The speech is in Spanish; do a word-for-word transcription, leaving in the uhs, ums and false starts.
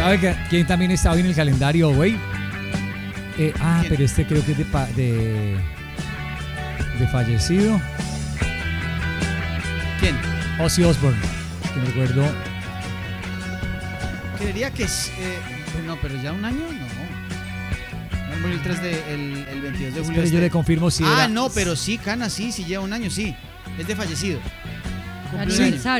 ¿Sabe que, quién también está hoy en el calendario, güey? Eh, ah, ¿Quién? pero este creo que es de, pa- de, de fallecido. ¿Quién? Ozzy Osbourne. Que me recuerdo. Creería que es. Eh, no, pero ya un año, no. Va a morir el, tres de, el, el veintidós de julio. Pero yo este. le confirmo si Ah, era. no, pero sí, Cana, sí, sí lleva un año, sí. Es de fallecido. Cumplió un Sí. año. Aniversario.